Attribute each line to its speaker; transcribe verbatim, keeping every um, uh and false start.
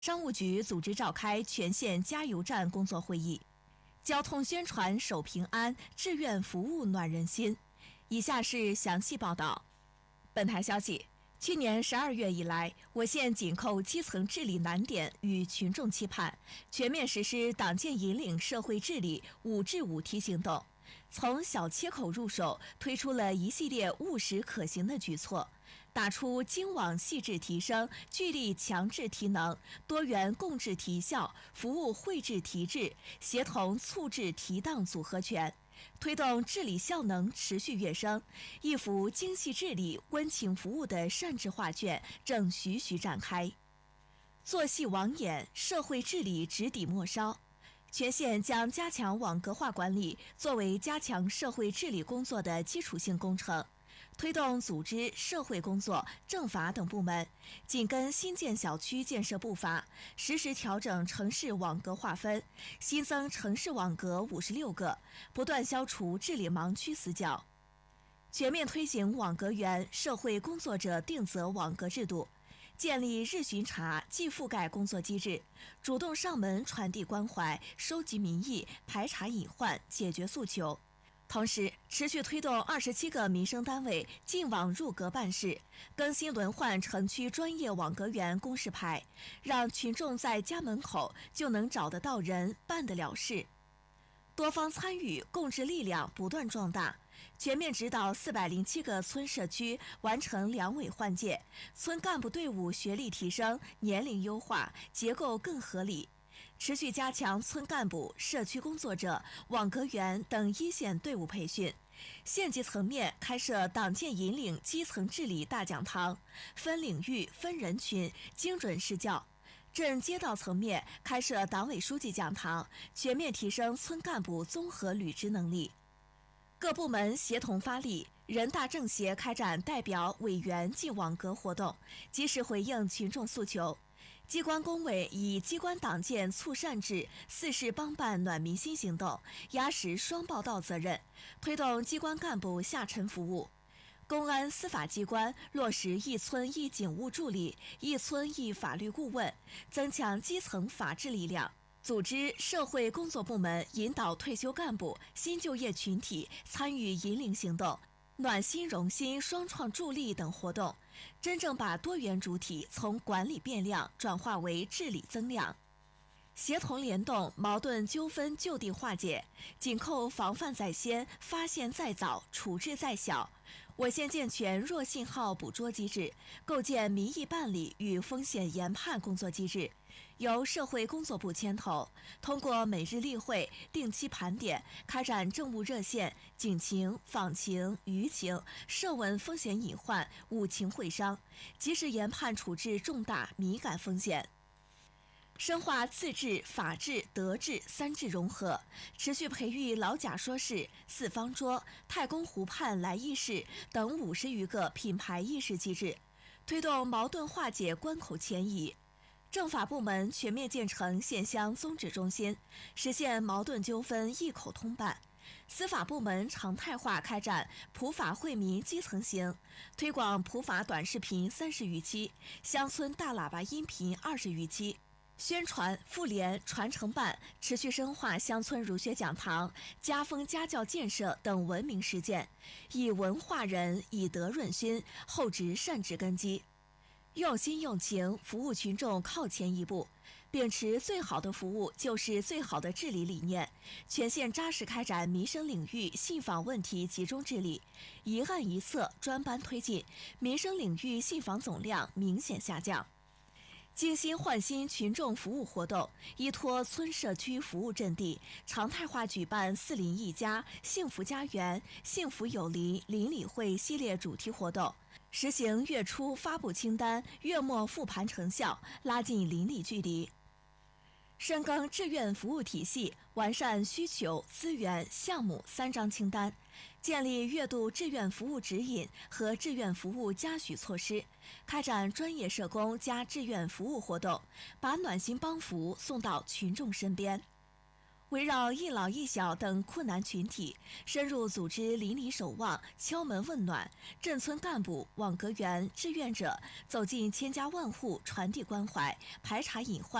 Speaker 1: 商务局组织召开全县加油站工作会议，交通宣传守平安，志愿服务暖人心。以下是详细报道。本台消息，去年十二月以来，我县紧扣基层治理难点与群众期盼，全面实施党建引领社会治理五治五提行动，从小切口入手，推出了一系列务实可行的举措，打出精网细致提升、聚力强治提能、多元共治提效、服务惠治提质、协同促治提当组合拳，推动治理效能持续跃升，一幅精细治理、温情服务的善治画卷正徐徐展开。做戏网眼，社会治理直抵末梢。全县将加强网格化管理作为加强社会治理工作的基础性工程，推动组织、社会工作、政法等部门紧跟新建小区建设步伐，实时调整城市网格划分，新增城市网格五十六个，不断消除治理盲区死角。全面推行网格员、社会工作者定责网格制度，建立日巡查、季覆盖工作机制，主动上门传递关怀，收集民意，排查隐患，解决诉求。同时，持续推动二十七个民生单位进网入格办事，更新轮换城区专业网格员公示牌，让群众在家门口就能找得到人，办得了事。多方参与，共治力量不断壮大，全面指导四百零七个村社区完成两委换届，村干部队伍学历提升，年龄优化，结构更合理。持续加强村干部、社区工作者、网格员等一线队伍培训，县级层面开设党建引领基层治理大讲堂，分领域、分人群，精准施教。镇街道层面开设党委书记讲堂，全面提升村干部综合履职能力。各部门协同发力，人大政协开展代表委员进网格活动，及时回应群众诉求。机关工委以机关党建促善治、四事帮办暖民心行动，压实双报道责任，推动机关干部下沉服务。公安司法机关落实一村一警务助理、一村一法律顾问，增强基层法治力量。组织社会工作部门引导退休干部、新就业群体参与引领行动、暖心融心双创助力等活动，真正把多元主体从管理变量转化为治理增量。协同联动，矛盾纠纷就地化解，紧扣防范在先、发现在早、处置在小。我县健全弱信号捕捉机制，构建民意办理与风险研判工作机制，由社会工作部牵头，通过每日例会、定期盘点，开展政务热线、警情、访情、舆情、设问风险隐患、务情会商，及时研判处置重大敏感风险。深化自治、法治、德治三治融合，持续培育老贾说事、四方桌、太公湖畔来议事等五十余个品牌议事机制，推动矛盾化解关口前移。政法部门全面建成县乡宗旨中心，实现矛盾纠纷一口通办。司法部门常态化开展普法惠民基层行，推广普法短视频三十余期，乡村大喇叭音频二十余期。宣传、妇联、传承办持续深化乡村儒学讲堂、家风家教建设等文明实践，以文化人，以德润勋，厚植善治根基。用心用情，服务群众靠前一步，秉持最好的服务就是最好的治理理念，全县扎实开展民生领域信访问题集中治理，一案一策专班推进，民生领域信访总量明显下降。精心焕新群众服务活动，依托村社区服务阵地，常态化举办四邻一家、幸福家园、幸福有邻邻里会系列主题活动，实行月初发布清单、月末复盘成效，拉近邻里距离。深耕志愿服务体系，完善需求、资源、项目三张清单，建立月度志愿服务指引和志愿服务嘉许措施，开展专业社工加志愿服务活动，把暖心帮扶送到群众身边。 围绕一老一小等困难群体，深入组织邻里守望、敲门问暖，镇村干部、网格员、志愿者走进千家万户，传递关怀，排查隐患。